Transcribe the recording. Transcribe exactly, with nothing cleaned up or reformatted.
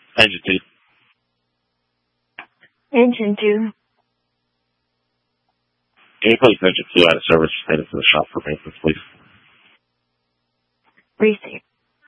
Engine two. Engine two. Can you place engine two out of service status to the shop for maintenance, please?